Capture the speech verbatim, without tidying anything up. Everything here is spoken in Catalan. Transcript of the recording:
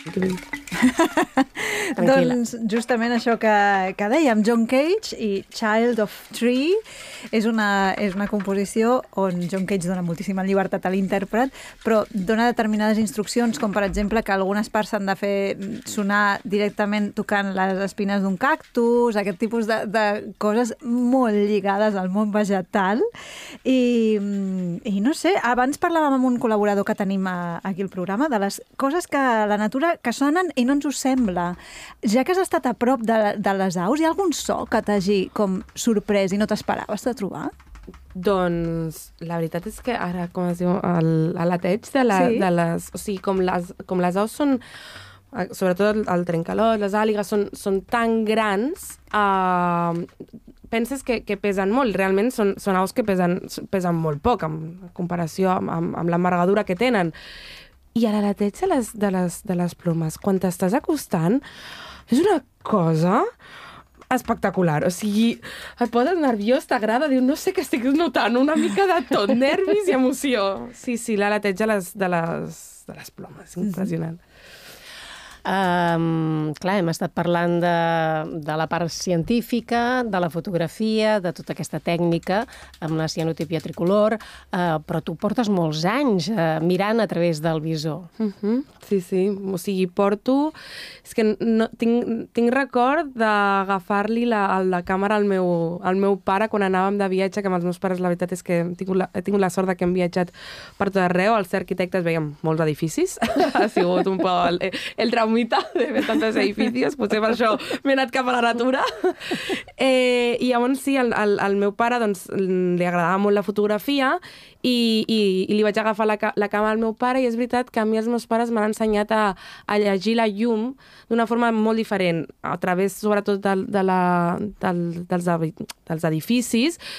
Doncs justament això que, que dèiem, John Cage i Child of Tree és una, és una composició on John Cage dona moltíssima llibertat a l'intèrpret, però dona determinades instruccions, com per exemple que algunes parts s'han de fer sonar directament tocant les espines d'un cactus, aquest tipus de, de coses molt lligades al món vegetal. I, i no sé, abans parlàvem amb un col·laborador que tenim aquí al programa de les coses que la natura que sonen i no ens ho sembla. Ja que has estat a prop de, de les aus, hi ha algun so que t'hagi com sorprès i no t'esperaves de trobar? Doncs la veritat és que ara, com es diu, el, el lateig de, la, sí? de les... O sigui, com les, com les aus són, sobretot el, el trencalot, les àligues, són, són tan grans, eh, penses que, que pesen molt. Realment són, són aus que pesen, pesen molt poc en comparació amb, amb, amb l'envergadura que tenen. I a la lateig de les, de les, de les plomes, quan t'estàs acostant, és una cosa espectacular. O sigui, et poses nerviós, t'agrada, diu, no sé què estic notant, una mica de tot, nervis i emoció. Sí, sí, la lateig de les, de les, de les plomes, impressionant. Um, clar, hem estat parlant de, de la part científica, de la fotografia, de tota aquesta tècnica amb la cianotipia tricolor, uh, però tu portes molts anys uh, mirant a través del visor. Uh-huh. Sí, sí, o sigui, porto... És que no, tinc, tinc record d'agafar-li la, la càmera al meu, al meu pare quan anàvem de viatge, que amb els meus pares la veritat és que he tingut la, he tingut la sort de que hem viatjat per tot arreu. Al ser arquitectes veiem molts edificis. Ha sigut un poc el, el trauma mita de ver tantos edificios, potser per això m'he anat cap a la natura. Eh, I llavors sí, al, al, al meu pare doncs, li agradava molt la fotografia i, i, i li vaig agafar la, la càmera al meu pare i és veritat que a mi els meus pares m'han ensenyat a, a llegir la llum d'una forma molt diferent, a través sobretot de, de la, del, dels, dels edificis,